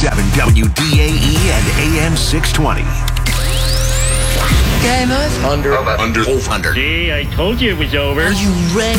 98.7 WDAE and AM 620. Game of? Under. See, I told you it was over. Are you ready?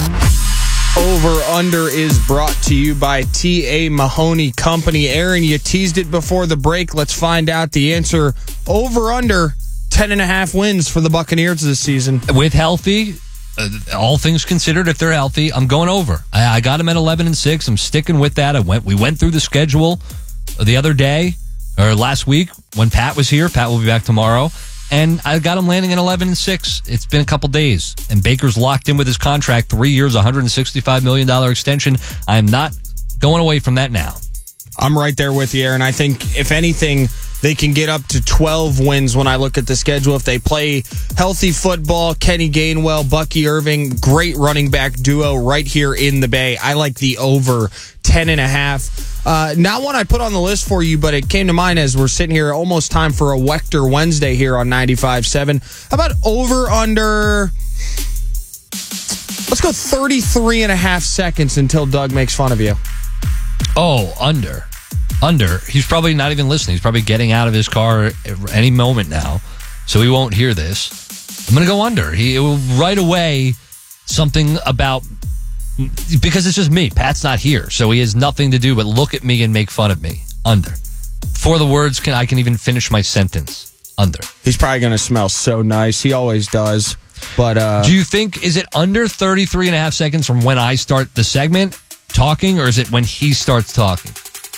Over Under is brought to you by T.A. Mahoney Company. Aaron, you teased it before the break. Let's find out the answer. Over Under, 10.5 wins for the Buccaneers this season. With healthy, all things considered, if they're healthy, I'm going over. I got them at 11-6. I'm sticking with that. We went through the schedule the other day, or last week, when Pat was here. Pat will be back tomorrow. And I got him landing at 11-6. It's been a couple days. And Baker's locked in with his contract, 3 years, $165 million extension. I am not going away from that now. I'm right there with you, Aaron. I think, if anything, they can get up to 12 wins when I look at the schedule. If they play healthy football, Kenny Gainwell, Bucky Irving, great running back duo right here in the Bay. I like the over 10.5. Not one I put on the list for you, but it came to mind as we're sitting here, almost time for a Wechter Wednesday here on 95.7. How about over under? Let's go 33.5 seconds until Doug makes fun of you. Oh, under. He's probably not even listening. He's probably getting out of his car any moment now, so he won't hear this. I'm going to go under. He will right away something about, because it's just me. Pat's not here, so he has nothing to do but look at me and make fun of me. Under. Before the words I can even finish my sentence. Under. He's probably going to smell so nice. He always does. But do you think, is it under 33.5 seconds from when I start the segment talking, or is it when he starts talking?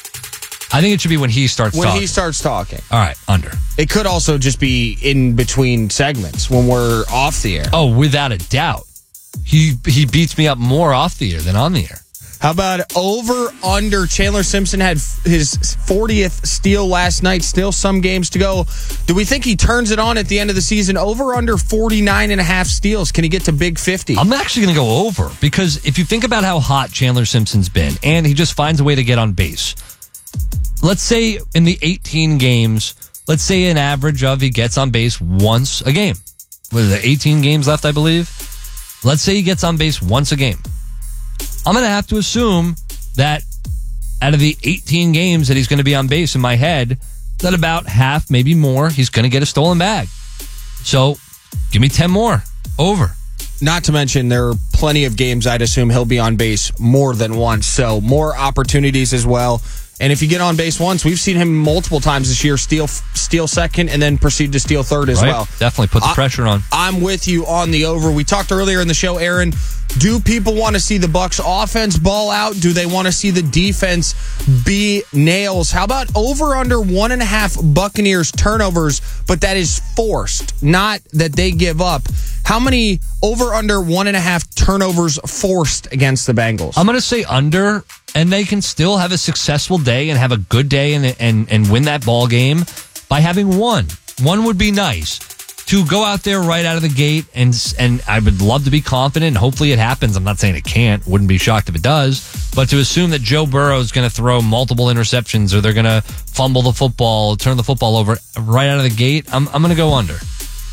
I think it should be when he starts talking. When he starts talking. All right, under. It could also just be in between segments when we're off the air. Oh, without a doubt. He beats me up more off the air than on the air. How about over under? Chandler Simpson had his 40th steal last night. Still some games to go. Do we think he turns it on at the end of the season? Over under 49.5 steals. Can he get to big 50? I'm actually going to go over, because if you think about how hot Chandler Simpson's been, and he just finds a way to get on base. Let's say in the 18 games, let's say an average of he gets on base once a game. What is it, 18 games left, I believe? Let's say he gets on base once a game. I'm going to have to assume that out of the 18 games that he's going to be on base in my head, that about half, maybe more, he's going to get a stolen bag. So give me 10 more. Over. Not to mention, there are plenty of games I'd assume he'll be on base more than once. So more opportunities as well. And if you get on base once, we've seen him multiple times this year steal second and then proceed to steal third as well. Definitely put the pressure on. I'm with you on the over. We talked earlier in the show, Aaron, do people want to see the Bucs offense ball out? Do they want to see the defense be nails? How about over under 1.5 Buccaneers turnovers, but that is forced, not that they give up? How many over under 1.5 turnovers forced against the Bengals? I'm going to say under, and they can still have a successful day and have a good day and win that ball game by having one. One would be nice. To go out there right out of the gate, and I would love to be confident, and hopefully it happens. I'm not saying it can't. Wouldn't be shocked if it does. But to assume that Joe Burrow is going to throw multiple interceptions, or they're going to fumble the football, turn the football over right out of the gate, I'm going to go under.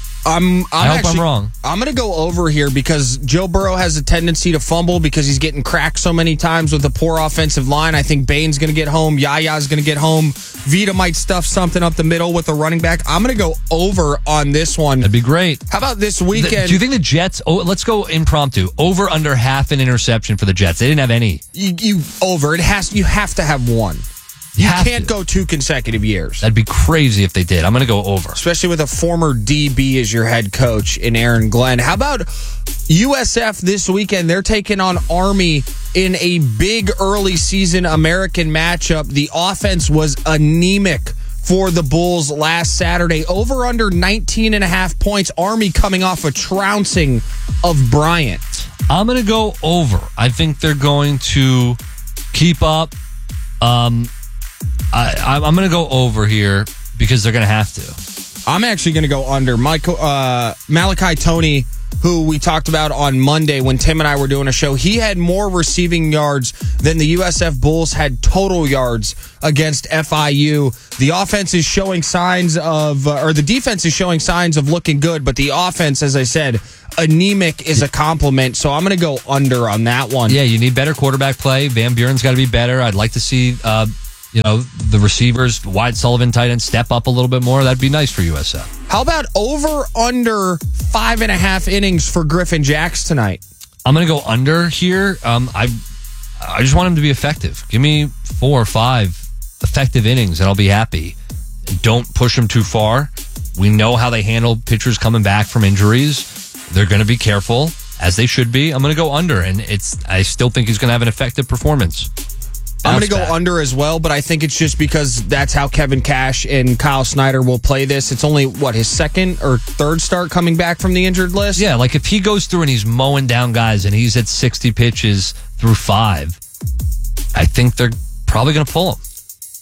I hope I'm wrong. I'm going to go over here because Joe Burrow has a tendency to fumble because he's getting cracked so many times with a poor offensive line. I think Bane's going to get home. Yaya's going to get home. Vita might stuff something up the middle with a running back. I'm going to go over on this one. That'd be great. How about this weekend? Do you think the Jets, let's go impromptu, over under half an interception for the Jets? They didn't have any. You over. You have to have one. You can't go 2 consecutive years. That'd be crazy if they did. I'm going to go over. Especially with a former DB as your head coach in Aaron Glenn. How about USF this weekend? They're taking on Army in a big early season American matchup. The offense was anemic for the Bulls last Saturday. Over under 19.5 points. Army coming off a trouncing of Bryant. I'm going to go over. I think they're going to keep up. I'm going to go over here because they're going to have to. I'm actually going to go under. Malachi Toney, who we talked about on Monday when Tim and I were doing a show, he had more receiving yards than the USF Bulls had total yards against FIU. The offense is showing signs of, or the defense is showing signs of looking good, but the offense, as I said, anemic is a compliment, so I'm going to go under on that one. Yeah, you need better quarterback play. Van Buren's got to be better. I'd like to see the receivers, Wyatt Sullivan, tight end, step up a little bit more. That'd be nice for USF. How about over under 5.5 innings for Griffin Jacks tonight? I'm going to go under here. I just want him to be effective. Give me 4 or 5 effective innings, and I'll be happy. Don't push him too far. We know how they handle pitchers coming back from injuries. They're going to be careful, as they should be. I'm going to go under, and I still think he's going to have an effective performance. I'm going to go under as well, but I think it's just because that's how Kevin Cash and Kyle Snyder will play this. It's only, his second or third start coming back from the injured list? Yeah, like if he goes through and he's mowing down guys and he's at 60 pitches through 5, I think they're probably going to pull him.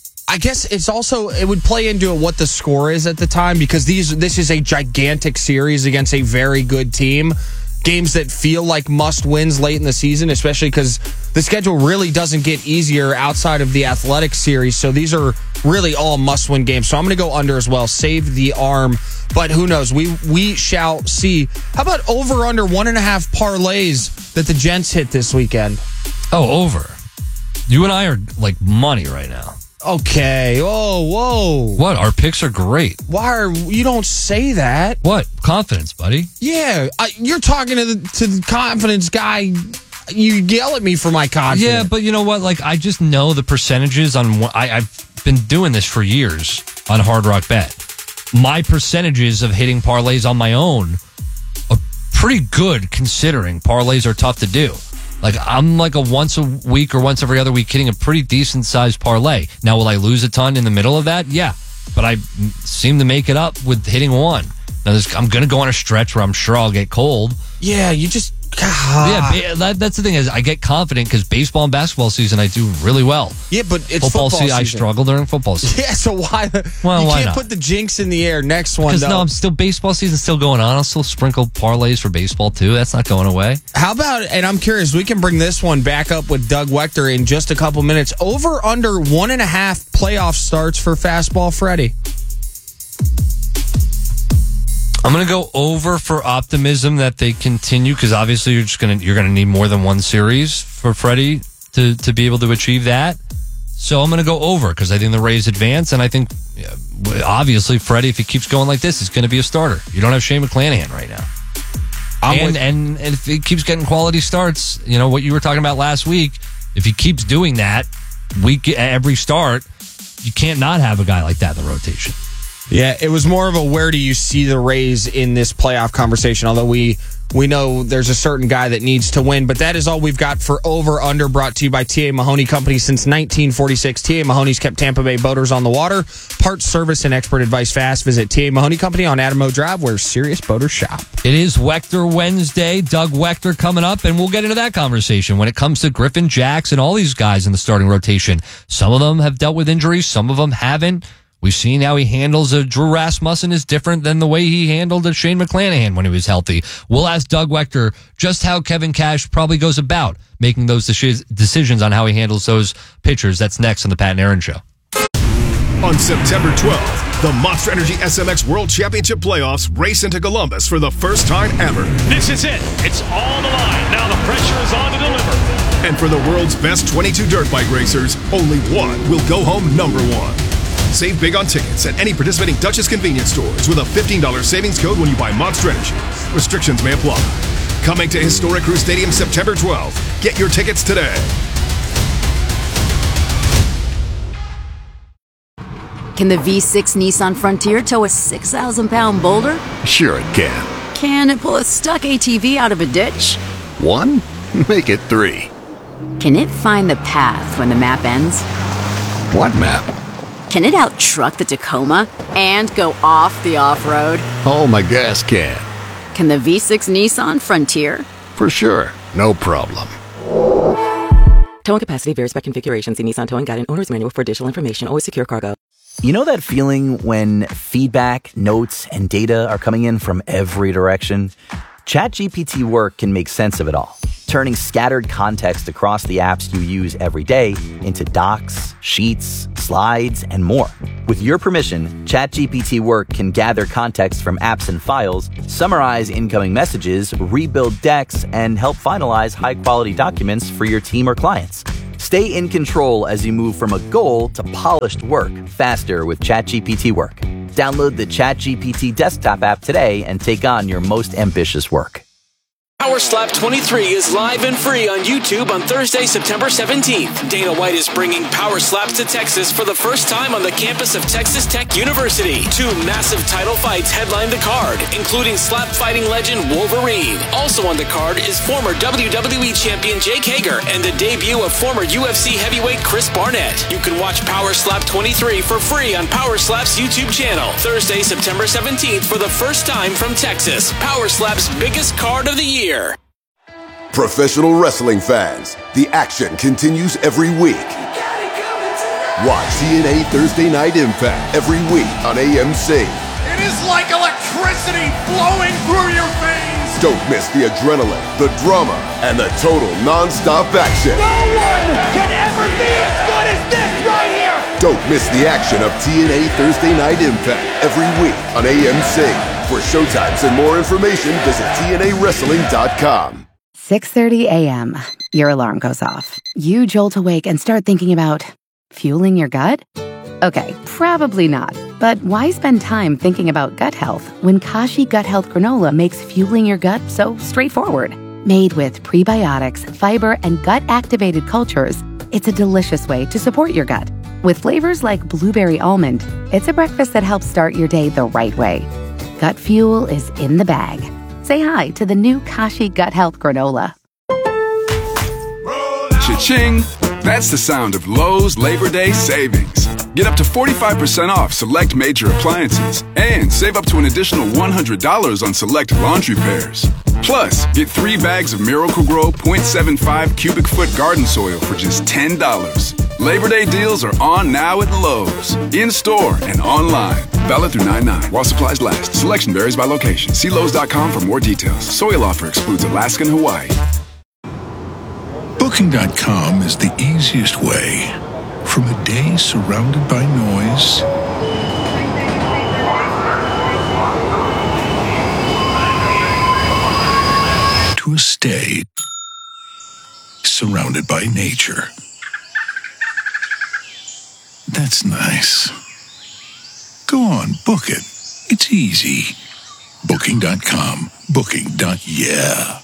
I guess it would play into what the score is at the time, because this is a gigantic series against a very good team. Games that feel like must-wins late in the season, especially because the schedule really doesn't get easier outside of the athletic series. So these are really all must-win games. So I'm going to go under as well. Save the arm. But who knows? We shall see. How about over-under 1.5 parlays that the Gents hit this weekend? Oh, over. You and I are like money right now. Okay. Whoa. What? Our picks are great. You don't say that? What? Confidence, buddy. Yeah. You're talking to the confidence guy. You yell at me for my confidence. Yeah, but you know what? Like, I just know the percentages on I've been doing this for years on Hard Rock Bet. My percentages of hitting parlays on my own are pretty good, considering parlays are tough to do. Like, I'm like a once a week or once every other week hitting a pretty decent sized parlay. Now, will I lose a ton in the middle of that? Yeah. But I seem to make it up with hitting one. Now, I'm going to go on a stretch where I'm sure I'll get cold. Yeah, you just... Yeah, that's the thing is I get confident because baseball and basketball season I do really well. Yeah, but it's football season. I struggle during football season. Yeah, so why? Well, you why can't not? Put the jinx in the air. Next one, because though. No, I'm still baseball season still going on. I'll still sprinkle parlays for baseball too. That's not going away. How about? And I'm curious. We can bring this one back up with Doug Wechter in just a couple minutes. Over under 1.5 playoff starts for Fastball Freddy. I'm going to go over for optimism that they continue, because obviously you're going to need more than one series for Freddie to be able to achieve that. So I'm going to go over because I think the Rays advance, and I think obviously Freddie, if he keeps going like this, is going to be a starter. You don't have Shane McClanahan right now. And if he keeps getting quality starts, what you were talking about last week, if he keeps doing that every start, you can't not have a guy like that in the rotation. Yeah, it was more of a where do you see the Rays in this playoff conversation, although we know there's a certain guy that needs to win. But that is all we've got for Over Under, brought to you by T.A. Mahoney Company since 1946. T.A. Mahoney's kept Tampa Bay boaters on the water. Parts, service, and expert advice fast. Visit T.A. Mahoney Company on Adamo Drive, where serious boaters shop. It is Wechter Wednesday. Doug Wechter coming up, and we'll get into that conversation when it comes to Griffin Jacks and all these guys in the starting rotation. Some of them have dealt with injuries. Some of them haven't. We've seen how he handles a Drew Rasmussen is different than the way he handled a Shane McClanahan when he was healthy. We'll ask Doug Wechter just how Kevin Cash probably goes about making those decisions on how he handles those pitchers. That's next on the Pat and Aaron Show. On September 12th, the Monster Energy SMX World Championship Playoffs race into Columbus for the first time ever. This is it. It's all on the line. Now the pressure is on to deliver. And for the world's best 22 dirt bike racers, only one will go home number one. Save big on tickets at any participating Duchess convenience stores with a $15 savings code when you buy Monster Energy. Restrictions may apply. Coming to Historic Crew Stadium September 12th. Get your tickets today. Can the V6 Nissan Frontier tow a 6,000-pound boulder? Sure it can. Can it pull a stuck ATV out of a ditch? 1? Make it 3. Can it find the path when the map ends? What map? Can it out-truck the Tacoma and go off the off-road? Oh, my gas can. Can the V6 Nissan Frontier? For sure. No problem. Towing capacity varies by configuration. See Nissan Towing Guide and Owner's Manual for additional information. Always secure cargo. You know that feeling when feedback, notes, and data are coming in from every direction? ChatGPT Work can make sense of it all, turning scattered context across the apps you use every day into docs, sheets, slides, and more. With your permission, ChatGPT Work can gather context from apps and files, summarize incoming messages, rebuild decks, and help finalize high-quality documents for your team or clients. Stay in control as you move from a goal to polished work faster with ChatGPT Work. Download the ChatGPT desktop app today and take on your most ambitious work. Power Slap 23 is live and free on YouTube on Thursday, September 17th. Dana White is bringing Power Slaps to Texas for the first time on the campus of Texas Tech University. 2 massive title fights headline the card, including slap fighting legend Wolverine. Also on the card is former WWE champion Jake Hager and the debut of former UFC heavyweight Chris Barnett. You can watch Power Slap 23 for free on Power Slap's YouTube channel. Thursday, September 17th for the first time from Texas. Power Slap's biggest card of the year. Professional wrestling fans, the action continues every week. Watch TNA Thursday Night Impact every week on AMC. It is like electricity flowing through your veins. Don't miss the adrenaline, the drama, and the total non-stop action. No one can ever be as good as this right here. Don't miss the action of TNA Thursday Night Impact every week on AMC. For showtimes and more information, visit TNAWrestling.com. 6:30 a.m. Your alarm goes off. You jolt awake and start thinking about fueling your gut? Okay, probably not. But why spend time thinking about gut health when Kashi Gut Health Granola makes fueling your gut so straightforward? Made with prebiotics, fiber, and gut-activated cultures, it's a delicious way to support your gut. With flavors like blueberry almond, it's a breakfast that helps start your day the right way. Gut fuel is in the bag. Say hi to the new Kashi Gut Health Granola. Cha-ching! That's the sound of Lowe's Labor Day savings. Get up to 45% off select major appliances and save up to an additional $100 on select laundry pairs. Plus, get 3 bags of Miracle-Gro 0.75 cubic foot garden soil for just $10. Labor Day deals are on now at Lowe's. In-store and online. Valid through 9/9 while supplies last. Selection varies by location. See Lowe's.com for more details. Soil offer excludes Alaska and Hawaii. Booking.com is the easiest way from a day surrounded by noise to a stay surrounded by nature. That's nice. Go on, book it. It's easy. Booking.com. Booking.yeah.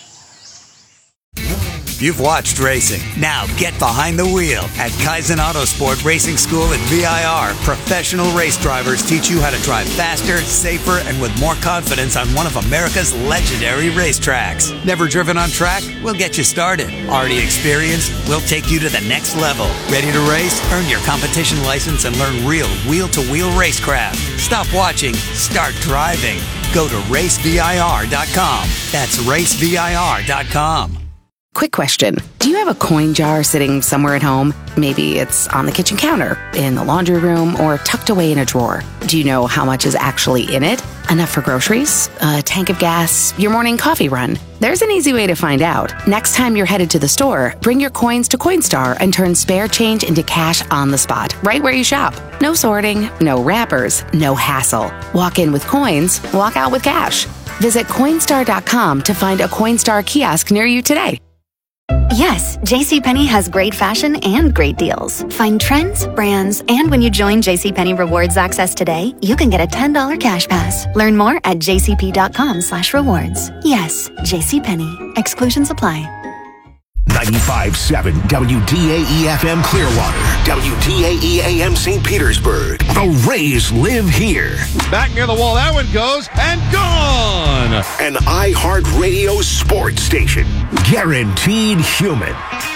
You've watched racing. Now get behind the wheel at Kaizen Autosport Racing School at VIR. Professional race drivers teach you how to drive faster, safer, and with more confidence on one of America's legendary racetracks. Never driven on track? We'll get you started. Already experienced? We'll take you to the next level. Ready to race? Earn your competition license and learn real wheel-to-wheel racecraft. Stop watching. Start driving. Go to racevir.com. That's racevir.com. Quick question. Do you have a coin jar sitting somewhere at home? Maybe it's on the kitchen counter, in the laundry room, or tucked away in a drawer. Do you know how much is actually in it? Enough for groceries? A tank of gas? Your morning coffee run? There's an easy way to find out. Next time you're headed to the store, bring your coins to Coinstar and turn spare change into cash on the spot, right where you shop. No sorting, no wrappers, no hassle. Walk in with coins, walk out with cash. Visit Coinstar.com to find a Coinstar kiosk near you today. Yes, JCPenney has great fashion and great deals. Find trends, brands, and when you join JCPenney Rewards Access today, you can get a $10 cash pass. Learn more at jcp.com/rewards. Yes, JCPenney. Exclusions apply. 95.7 WDAE-FM Clearwater, WDAE-AM St. Petersburg. The Rays live here. Back near the wall, that one goes, and gone! An iHeartRadio sports station. Guaranteed human.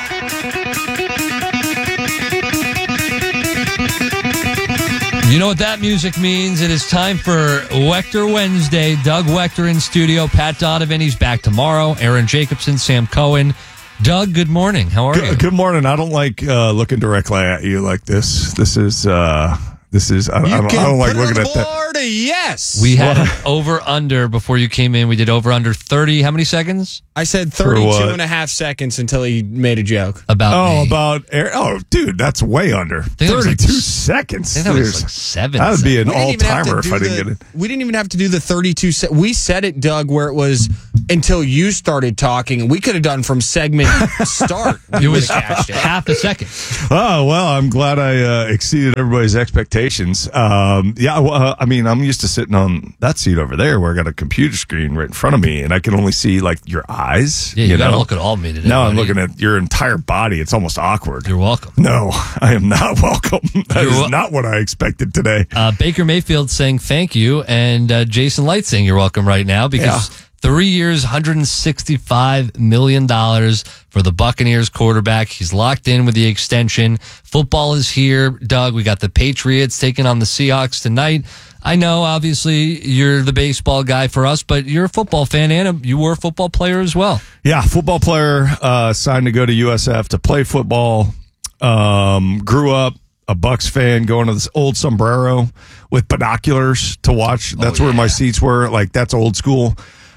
You know what that music means? It is time for Wechter Wednesday. Doug Wechter in studio. Pat Donovan, he's back tomorrow. Aaron Jacobson, Sam Cohen. Doug, good morning. How are you? Good morning. I don't like looking directly at you like this. This is I don't like looking at that. Yes. We had an over-under before you came in. We did over-under 30. How many seconds? I said 32 and a half seconds until he made a joke. Dude, that's way under. 32 seconds. I think that was like 7. That would be an all-timer if I didn't get it. We didn't even have to do the 32. We said it, Doug, where it was until you started talking. We could have done from segment start. It was half a second. Oh, well, I'm glad I exceeded everybody's expectations. I mean, I'm used to sitting on that seat over there where I got a computer screen right in front of me, and I can only see, like, your eyes. Yeah, you got to look at all of me today. Now I'm looking at your entire body. It's almost awkward. You're welcome. No, I am not welcome. That is not what I expected today. Baker Mayfield saying thank you, and Jason Light saying you're welcome right now because 3 years, $165 million for the Buccaneers quarterback. He's locked in with the extension. Football is here, Doug. We got the Patriots taking on the Seahawks tonight. I know, obviously, you're the baseball guy for us, but you're a football fan, and you were a football player as well. Yeah, football player, signed to go to USF to play football. Grew up a Bucs fan, going to this old sombrero with binoculars to watch. That's where my seats were. Like, that's old school.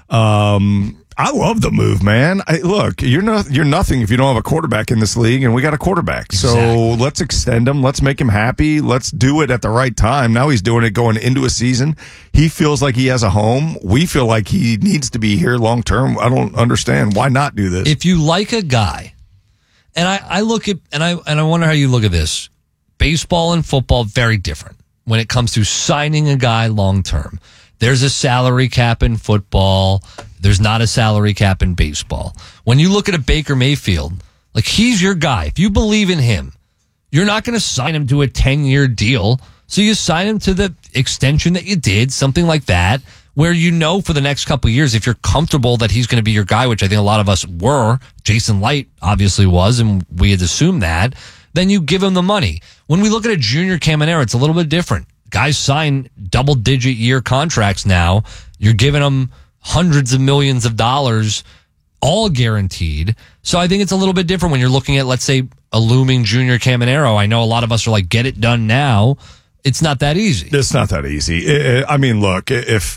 I love the move, man. Look, you're nothing if you don't have a quarterback in this league, and we got a quarterback. So let's extend him. Let's make him happy. Let's do it at the right time. Now he's doing it going into a season. He feels like he has a home. We feel like he needs to be here long term. I don't understand why not do this. If you like a guy, and I look at and I wonder how you look at this. Baseball and football very different when it comes to signing a guy long term. There's a salary cap in football. There's not a salary cap in baseball. When you look at a Baker Mayfield, like, he's your guy. If you believe in him, you're not going to sign him to a 10-year deal. So you sign him to the extension that you did, something like that, where you know for the next couple of years, if you're comfortable that he's going to be your guy, which I think a lot of us were, Jason Light obviously was, and we had assumed that, then you give him the money. When we look at a Junior Caminero, it's a little bit different. Guys sign double-digit year contracts now. You're giving them hundreds of millions of dollars, all guaranteed. So I think it's a little bit different when you're looking at, let's say, a looming Junior Caminero. I know a lot of us are like, get it done now. It's not that easy. It's not that easy. I mean, look,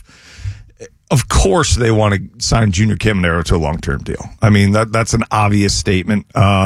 of course they want to sign Junior Caminero to a long-term deal. I mean, that's an obvious statement.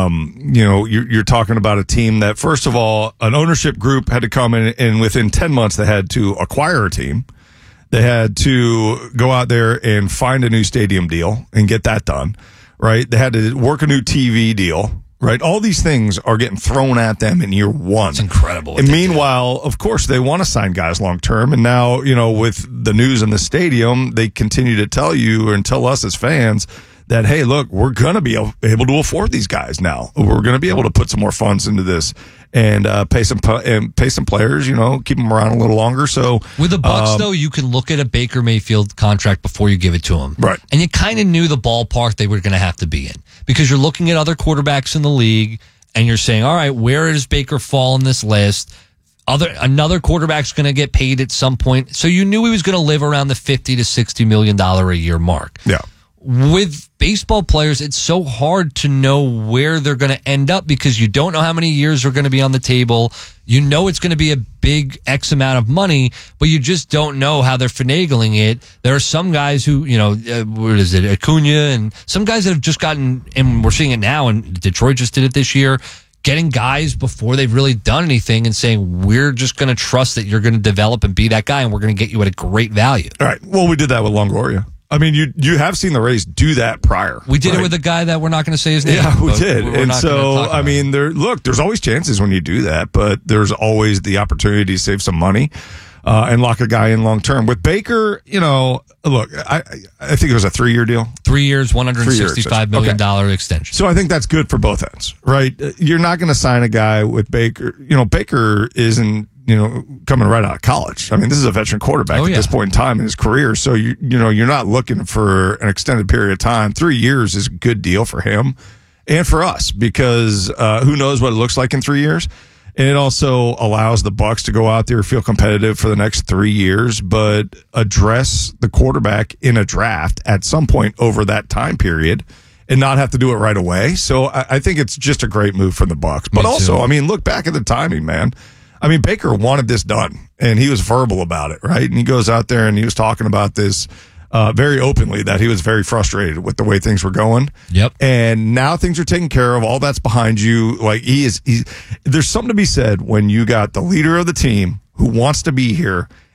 You're talking about a team that, first of all, an ownership group had to come in, and within 10 months they had to acquire a team. They had to go out there and find a new stadium deal and get that done, right? They had to work a new TV deal, right? All these things are getting thrown at them in year one. It's incredible. And meanwhile, of course, they want to sign guys long term. And now, with the news in the stadium, they continue to tell you and tell us as fans that, hey, look, we're going to be able to afford these guys now. We're going to be able to put some more funds into this and pay some players, keep them around a little longer. So with the Bucs, though, you can look at a Baker Mayfield contract before you give it to him. Right. And you kind of knew the ballpark they were going to have to be in because you're looking at other quarterbacks in the league and you're saying, all right, where does Baker fall in this list? Another quarterback's going to get paid at some point. So you knew he was going to live around the $50 to $60 million a year mark. Yeah. With baseball players, it's so hard to know where they're going to end up because you don't know how many years are going to be on the table. You know it's going to be a big X amount of money, but you just don't know how they're finagling it. There are some guys who, what is it, Acuna, and some guys that have just gotten, and we're seeing it now, and Detroit just did it this year, getting guys before they've really done anything and saying, we're just going to trust that you're going to develop and be that guy, and we're going to get you at a great value. All right. Well, we did that with Longoria. I mean, you have seen the Rays do that prior. We did it with a guy that we're not going to say his name. Yeah, we did. And so, I mean, there's always chances when you do that, but there's always the opportunity to save some money and lock a guy in long term. With Baker, look, I think it was a 3-year deal. 3 years, $165 million extension. So I think that's good for both ends, right? You're not going to sign a guy with Baker. Baker isn't, coming right out of college. I mean, this is a veteran quarterback at this point in time in his career. So, you're not looking for an extended period of time. 3 years is a good deal for him and for us because who knows what it looks like in 3 years. And it also allows the Bucs to go out there, feel competitive for the next 3 years, but address the quarterback in a draft at some point over that time period and not have to do it right away. So I think it's just a great move from the Bucs. But also, I mean, look back at the timing, man. I mean, Baker wanted this done, and he was verbal about it, right? And he goes out there and he was talking about this very openly, that he was very frustrated with the way things were going. Yep. And now things are taken care of. All that's behind you. Like, there's something to be said when you got the leader of the team who wants to be here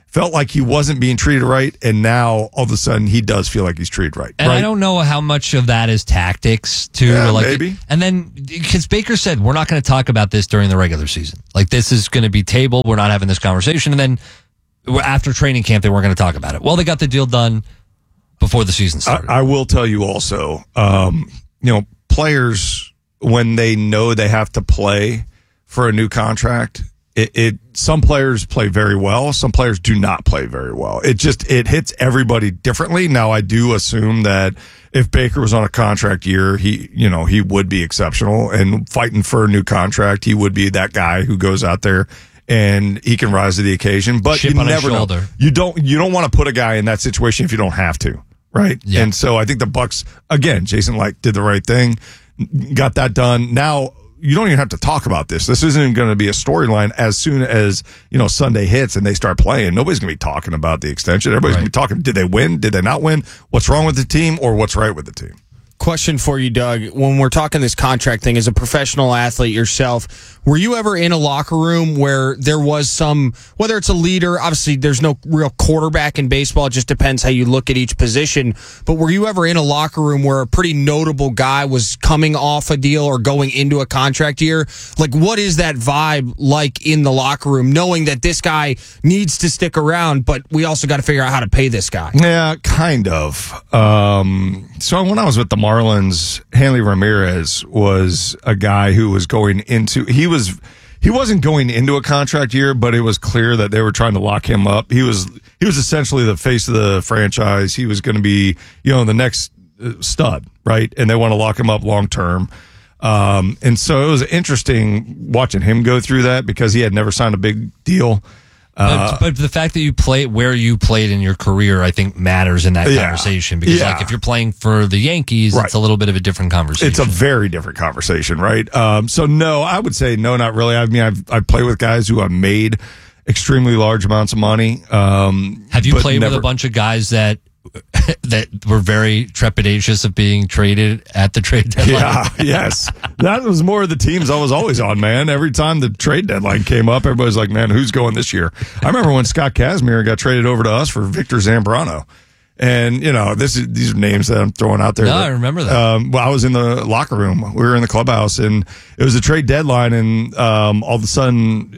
felt like he wasn't being treated right, and now all of a sudden he does feel like he's treated right. And right? I don't know how much of that is tactics too. Yeah, like, maybe. And then because Baker said we're not going to talk about this during the regular season. Like this is going to be tabled. We're not having this conversation. And then after training camp, they weren't going to talk about it. Well, they got the deal done before the season started. I will tell you also, players, when they know they have to play for a new contract, some players play very well. Some players do not play very well. It hits everybody differently. Now, I do assume that if Baker was on a contract year, he would be exceptional and fighting for a new contract. He would be that guy who goes out there and he can rise to the occasion. But Chip you on his never know. shoulder. You don't want to put a guy in that situation if you don't have to, right? Yeah. And so I think the Bucs, again, Jason Licht did the right thing, got that done. Now, you don't even have to talk about this. This isn't going to be a storyline as soon as, Sunday hits and they start playing. Nobody's going to be talking about the extension. Everybody's going to be talking, did they win? Did they not win? What's wrong with the team or what's right with the team? Question for you, Doug. When we're talking this contract thing, as a professional athlete yourself, were you ever in a locker room where there was some, whether it's a leader, obviously there's no real quarterback in baseball, it just depends how you look at each position, but were you ever in a locker room where a pretty notable guy was coming off a deal or going into a contract year? Like, what is that vibe like in the locker room, knowing that this guy needs to stick around, but we also got to figure out how to pay this guy? Yeah, kind of. So when I was with the Marlins, Hanley Ramirez was a guy who was going into, he wasn't going into a contract year, but it was clear that they were trying to lock him up. He was essentially the face of the franchise. He was going to be, the next stud, right? And they want to lock him up long term. And so it was interesting watching him go through that because he had never signed a big deal. But the fact that you play where you played in your career, I think matters in that conversation because like if you're playing for the Yankees, it's a little bit of a different conversation. It's a very different conversation, right? So no, I would say no, not really. I mean, I've played with guys who have made extremely large amounts of money. Have you played with a bunch of guys that were very trepidatious of being traded at the trade deadline? Yeah, yes. That was more of the teams I was always on, man. Every time the trade deadline came up, everybody's like, man, who's going this year? I remember when Scott Kazmir got traded over to us for Victor Zambrano. And, these are names that I'm throwing out there. No, I remember that. I was in the locker room. We were in the clubhouse, and it was a trade deadline, and all of a sudden,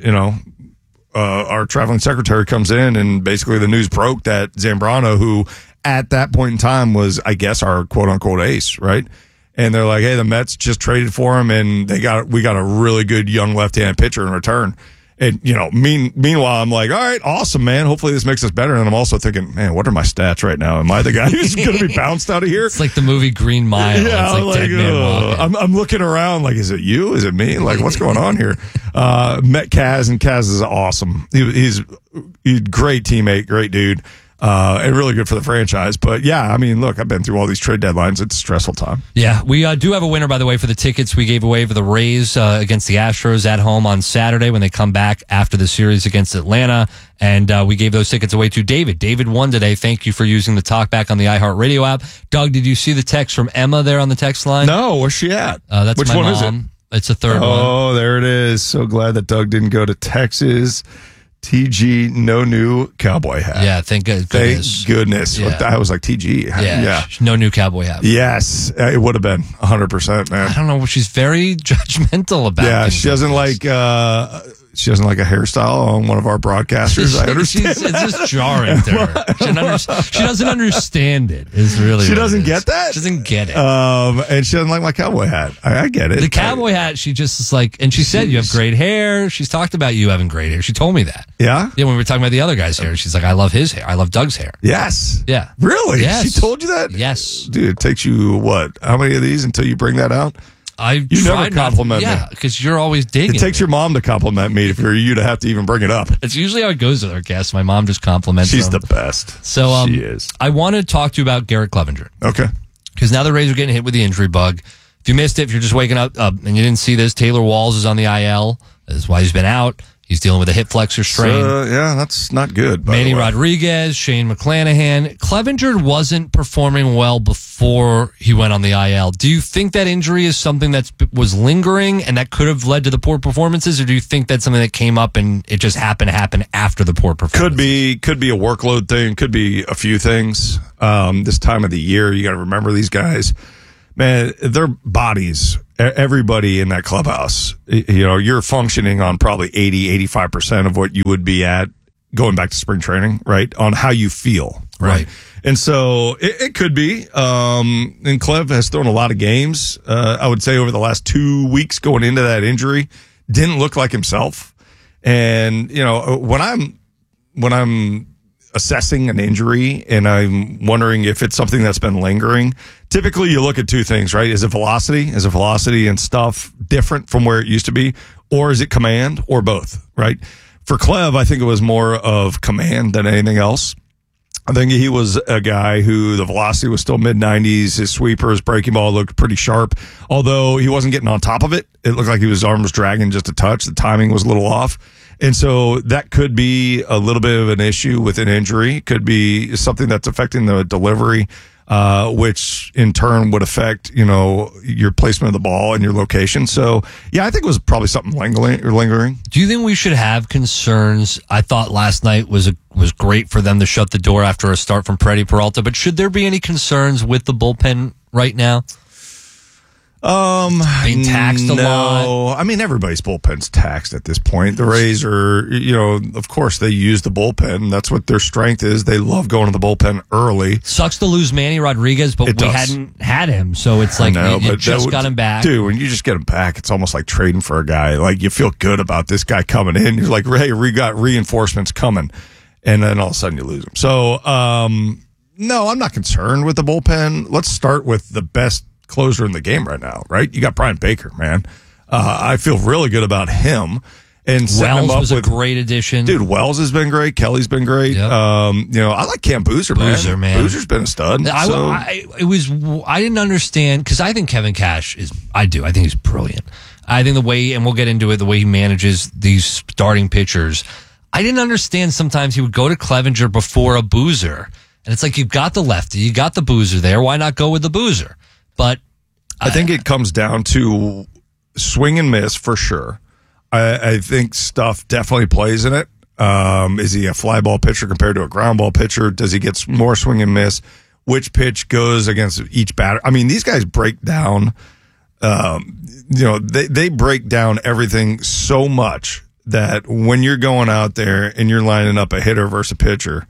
our traveling secretary comes in, and basically the news broke that Zambrano, who at that point in time was, I guess, our quote-unquote ace, right? And they're like, hey, the Mets just traded for him, and we got a really good young left-handed pitcher in return. And, meanwhile, I'm like, all right, awesome, man. Hopefully this makes us better. And I'm also thinking, man, what are my stats right now? Am I the guy who's going to be bounced out of here? It's like the movie Green Mile. Yeah, it's like Dead Man Walking. I'm looking around like, is it you? Is it me? Like, what's going on here? Met Kaz, and Kaz is awesome. He's a great teammate, great dude. And really good for the franchise. But yeah, I mean, look, I've been through all these trade deadlines. It's a stressful time. Yeah, we do have a winner, by the way, for the tickets we gave away for the Rays against the Astros at home on Saturday when they come back after the series against Atlanta. And we gave those tickets away to David. David won today. Thank you for using the talkback on the iHeartRadio app. Doug, did you see the text from Emma there on the text line? No, where's she at? That's Which my one mom. is it? It's the third one. Oh, there it is. So glad that Doug didn't go to Texas. TG, no new cowboy hat. Yeah, thank goodness. Thank goodness. Yeah. I was like, TG. Yeah, no new cowboy hat. Yes, it would have been 100%, man. I don't know. She's very judgmental about. Yeah, she doesn't like. She doesn't like a hairstyle on one of our broadcasters. I understand. It's just jarring to her. She doesn't understand it. Is really she doesn't get that. She doesn't get it. And she doesn't like my cowboy hat. I get it. The cowboy hat. She just is like, and she said you have great hair. She's talked about you having great hair. She told me that. Yeah. Yeah. When we were talking about the other guy's hair, she's like, I love his hair. I love Doug's hair. Yes. Yeah. Really? Yes. She told you that? Yes. Dude, it takes you what? How many of these until you bring that out? You never compliment me. Yeah, because you're always digging. It takes your mom to compliment me for you to have to even bring it up. It's usually how it goes with our guests. My mom just compliments She's them. the best. So she is. I want to talk to you about Garrett Clevenger. Okay. Because now the Rays are getting hit with the injury bug. If you missed it, if you're just waking up and you didn't see this, Taylor Walls is on the IL. That's why he's been out. He's dealing with a hip flexor strain. Yeah, that's not good. Manny Rodriguez, Shane McClanahan. Clevenger wasn't performing well before he went on the IL. Do you think that injury is something that was lingering and that could have led to the poor performances, or do you think that's something that came up and it just happened to happen after the poor performance? Could be a workload thing. Could be a few things. This time of the year, you got to remember these guys. Man, their bodies, everybody in that clubhouse, you're functioning on probably 85% of what you would be at going back to spring training, right? On how you feel, right? And so it could be. And Clev has thrown a lot of games. I would say over the last 2 weeks going into that injury, didn't look like himself. And, when I'm assessing an injury and I'm wondering if it's something that's been lingering, typically you look at two things, right? Is it velocity? Is it velocity and stuff different from where it used to be? Or is it command, or both, right? For Clev, I think it was more of command than anything else. I think he was a guy who the velocity was still mid-90s. His sweeper, his breaking ball looked pretty sharp. Although he wasn't getting on top of it, it looked like his arm was dragging just a touch. The timing was a little off. And so that could be a little bit of an issue with an injury. Could be something that's affecting the delivery, which in turn would affect, your placement of the ball and your location. So, yeah, I think it was probably something lingering. Do you think we should have concerns? I thought last night was great for them to shut the door after a start from Freddie Peralta, but should there be any concerns with the bullpen right now? Being taxed a lot. I mean, everybody's bullpen's taxed at this point. The Rays are, of course they use the bullpen. That's what their strength is. They love going to the bullpen early. Sucks to lose Manny Rodriguez, but we hadn't had him, so it's like you just got him back. Dude, when you just get him back, it's almost like trading for a guy. Like, you feel good about this guy coming in. You're like, hey, we got reinforcements coming. And then all of a sudden you lose him. So, no, I'm not concerned with the bullpen. Let's start with the best closer in the game right now, right? You got Brian Baker, man. I feel really good about him. And Wells was a great addition. Dude, Wells has been great. Kelly's been great. Yep. I like Cam Boozer, man. Boozer's been a stud. I didn't understand, because I think Kevin Cash I think he's brilliant. I think the way, and we'll get into it, the way he manages these starting pitchers. I didn't understand sometimes he would go to Clevenger before a Boozer. And it's like, you've got the lefty, you got the Boozer there. Why not go with the Boozer? But I think it comes down to swing and miss for sure. I think stuff definitely plays in it. Is he a fly ball pitcher compared to a ground ball pitcher? Does he get more swing and miss? Which pitch goes against each batter? I mean, these guys break down, they break down everything so much that when you're going out there and you're lining up a hitter versus a pitcher,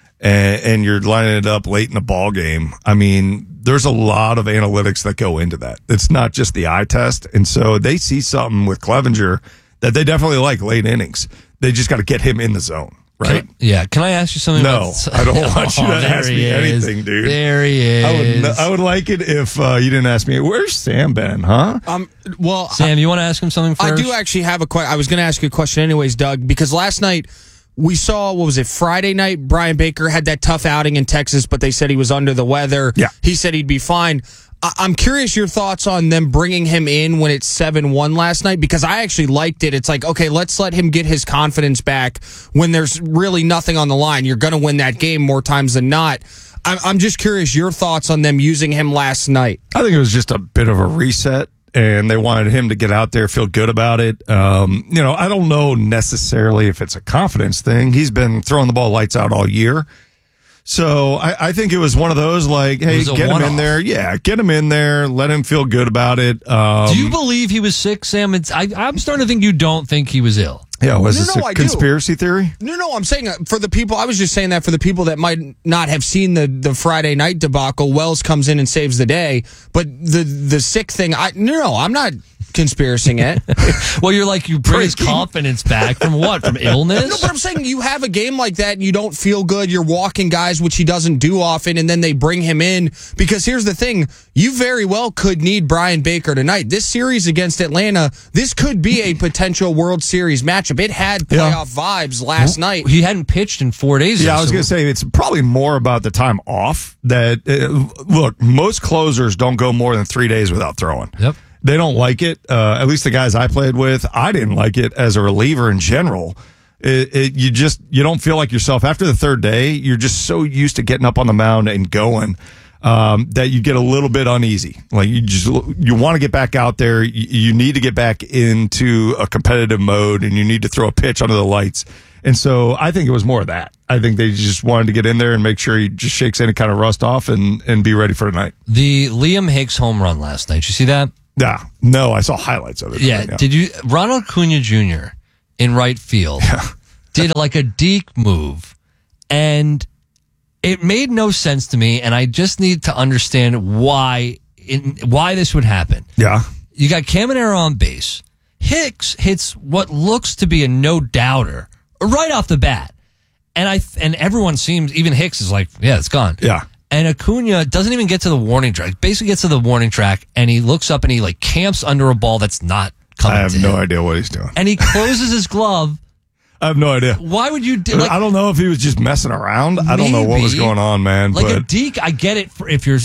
and you're lining it up late in the ball game, I mean, there's a lot of analytics that go into that. It's not just the eye test. And so they see something with Clevenger that they definitely like late innings. They just got to get him in the zone, right? Can I ask you something? No, I don't want you to ask me anything, dude. There he is. I would like it if you didn't ask me, where's Sam been, huh? Sam, you want to ask him something first? I do actually have a question. I was going to ask you a question anyways, Doug, because last night we saw, Friday night? Brian Baker had that tough outing in Texas, but they said he was under the weather. Yeah. He said he'd be fine. I'm curious your thoughts on them bringing him in when it's 7-1 last night, because I actually liked it. It's like, okay, let's let him get his confidence back when there's really nothing on the line. You're going to win that game more times than not. I'm just curious your thoughts on them using him last night. I think it was just a bit of a reset, and they wanted him to get out there, feel good about it. I don't know necessarily if it's a confidence thing. He's been throwing the ball lights out all year. So I think it was one of those, like, hey, get him in there. Yeah, get him in there. Let him feel good about it. Do you believe he was sick, Sam? I'm starting to think you don't think he was ill. Yeah, was this a conspiracy theory? No, I'm saying for the people, I was just saying that for the people that might not have seen the Friday night debacle, Wells comes in and saves the day. But the sick thing, I'm not conspiracing it. Well, you're like, you bring his confidence back from what? From illness? No, but I'm saying you have a game like that and you don't feel good. You're walking guys, which he doesn't do often, and then they bring him in. Because here's the thing, you very well could need Brian Baker tonight. This series against Atlanta, this could be a potential World Series matchup. It had playoff vibes last night. He hadn't pitched in 4 days. Yeah, I was going to say, it's probably more about the time off. That look, most closers don't go more than 3 days without throwing. Yep. They don't like it. At least the guys I played with, I didn't like it as a reliever in general. You don't feel like yourself. After the third day, you're just so used to getting up on the mound and going that you get a little bit uneasy. Like you want to get back out there. You need to get back into a competitive mode, and you need to throw a pitch under the lights. And so I think it was more of that. I think they just wanted to get in there and make sure he just shakes any kind of rust off and be ready for tonight. The Liam Hicks home run last night, you see that? Yeah. No, I saw highlights of it. Yeah. Did you? Ronald Acuna Jr. in right field did like a deke move, and it made no sense to me, and I just need to understand why this would happen. Yeah. You got Caminero on base. Hicks hits what looks to be a no-doubter right off the bat. And everyone seems, even Hicks is like, yeah, it's gone. Yeah. And Acuna doesn't even get to the warning track. Basically gets to the warning track, and he looks up and he like camps under a ball that's not coming I have to no him. idea what he's doing. And he closes his glove. I have no idea. Why would you do? I don't know if he was just messing around. I don't know what was going on, man. Like but a deke, I get it if you're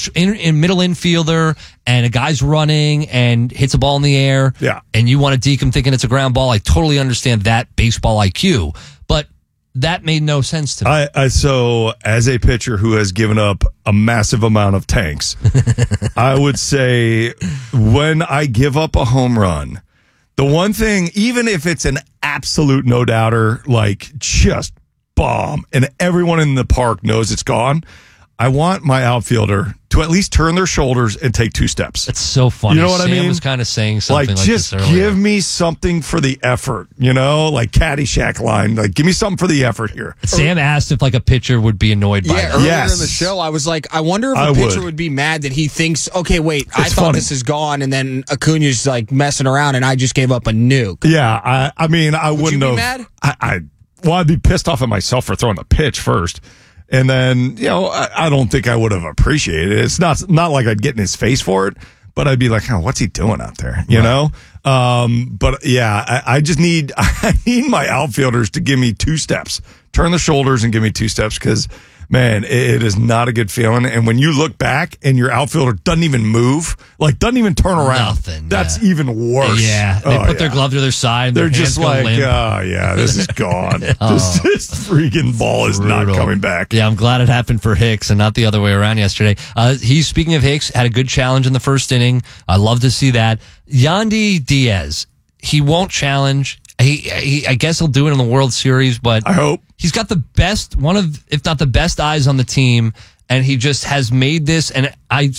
in middle infielder and a guy's running and hits a ball in the air. Yeah. And you want to deke him thinking it's a ground ball. I totally understand that baseball IQ, but that made no sense to me. So as a pitcher who has given up a massive amount of tanks, I would say when I give up a home run, the one thing, even if it's an absolute no-doubter, like just bomb, and everyone in the park knows it's gone, I want my outfielder to at least turn their shoulders and take 2 steps. That's so funny. You know what Sam I mean? was kind of saying something like just this earlier. give me something for the effort, like Caddyshack line. Like, give me something for the effort here. Sam asked if like a pitcher would be annoyed by that. Earlier in the show, I was like, I wonder if a pitcher would be mad that he thinks, okay, wait, I thought this is gone, and then Acuna's like messing around, and I just gave up a nuke. Yeah, I mean, I wouldn't you be have. mad? I'd be pissed off at myself for throwing the pitch first. And then, I don't think I would have appreciated it. It's not like I'd get in his face for it, but I'd be like, oh, what's he doing out there? You know? But yeah, I need my outfielders to give me 2 steps, turn the shoulders and give me 2 steps, because man, it is not a good feeling. And when you look back and your outfielder doesn't even move, doesn't even turn around, that's even worse. Yeah. They put their glove to their side. And they're their just hands go like, limp. oh, yeah, this is gone. This freaking ball is not coming back. Yeah, I'm glad it happened for Hicks and not the other way around yesterday. Speaking of Hicks, had a good challenge in the first inning. I love to see that. Yandy Diaz, he won't challenge. I guess he'll do it in the World Series, but I hope he's got the best, one of, if not the best eyes on the team, and he just has made this. And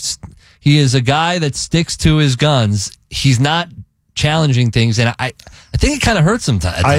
he is a guy that sticks to his guns. He's not challenging things, and I think it kind of hurts him.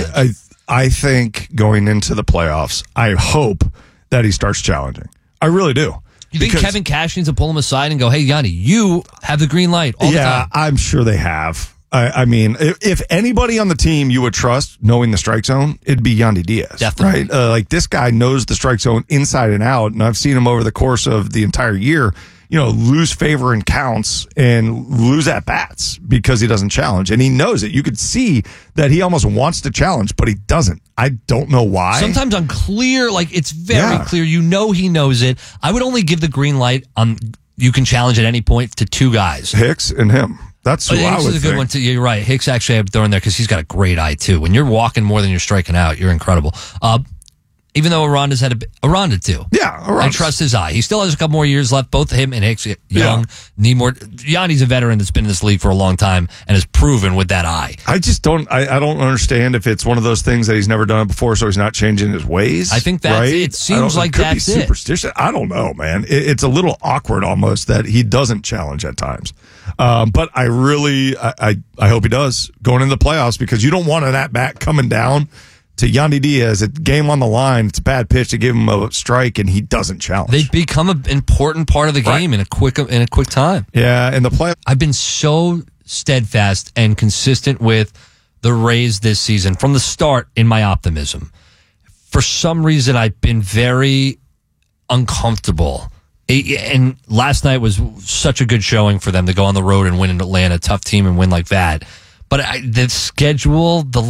I think going into the playoffs, I hope that he starts challenging. I really do. You think Kevin Cash needs to pull him aside and go, "Hey, Yandy, you have the green light all the time"? Yeah, I'm sure they have. I mean, if anybody on the team you would trust knowing the strike zone, it'd be Yandy Diaz. Definitely. Right? Like, this guy knows the strike zone inside and out, and I've seen him over the course of the entire year, lose favor in counts and lose at bats because he doesn't challenge. And he knows it. You could see that he almost wants to challenge, but he doesn't. I don't know why. Sometimes unclear, like it's very clear. He knows it. I would only give the green light on you can challenge at any point to 2 guys. Hicks and him. That's who I would Hicks is a good one too. You're right. Hicks actually I've thrown there because he's got a great eye too. When you're walking more than you're striking out, you're incredible. Even though Aronda's had Aronda too. Yeah, I trust his eye. He still has a couple more years left. Both him and Hicks, young, need more. Yandy's a veteran that's been in this league for a long time and has proven with that eye. I just don't. I don't understand if it's one of those things that he's never done it before, so he's not changing his ways. I think that's right? it. Seems like could that's be superstition. I don't know, man. It's a little awkward almost that he doesn't challenge at times. But I really, I hope he does going into the playoffs, because you don't want an at-bat coming down to Yandy Diaz, a game on the line. It's a bad pitch to give him a strike, and he doesn't challenge. They become an important part of the game in a quick time. Yeah, in the play, I've been so steadfast and consistent with the Rays this season from the start in my optimism. For some reason, I've been very uncomfortable. And last night was such a good showing for them to go on the road and win in Atlanta, tough team, and win like that. But the schedule, the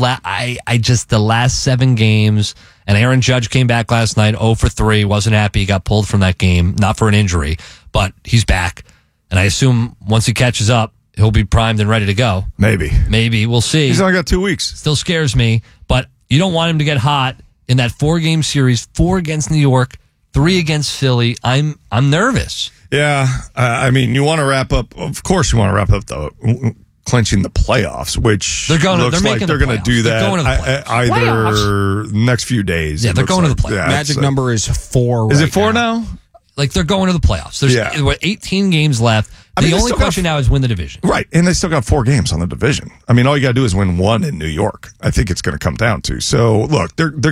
last 7 games, and Aaron Judge came back last night 0 for 3, wasn't happy, he got pulled from that game, not for an injury, but he's back. And I assume once he catches up, he'll be primed and ready to go. Maybe. We'll see. He's only got 2 weeks. Still scares me, but you don't want him to get hot in that 4-game series, 4 against New York, 3 against Philly. I'm nervous. Yeah. I mean, you want to wrap up. Of course, you want to wrap up the clinching the playoffs, which looks like they're going to do that either next few days. Yeah, they're going to the playoffs. Magic number is 4. Is it 4 now? Like, they're going to the playoffs. There's 18 games left. The only question now is win the division. Right, and they still got 4 games on the division. I mean, all you got to do is win 1 in New York. I think it's going to come down to. So, look, they're